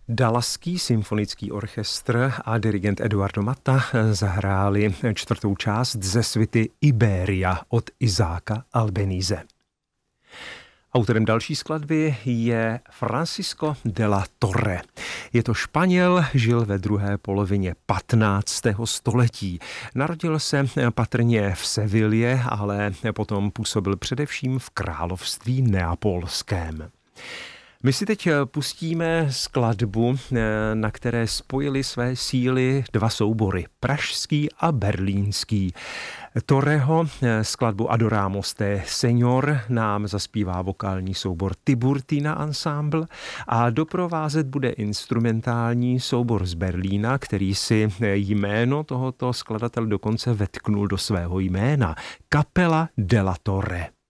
Dallasský symfonický orchestr a dirigent Eduardo Matta zahráli čtvrtou část ze suity Iberia od Izáka Albénize. Autorem další skladby je Francisco de la Torre. Je to Španěl, žil ve druhé polovině 15. století. Narodil se patrně v Sevilě, ale potom působil především v království neapolském. My si teď pustíme skladbu, na které spojili své síly dva soubory, pražský a berlínský. Torreho skladbu Adoramos te Señor nám zaspívá vokální soubor Tiburtina Ensemble a doprovázet bude instrumentální soubor z Berlína, který si jméno tohoto skladatel dokonce vetknul do svého jména. Kapela de la Torre.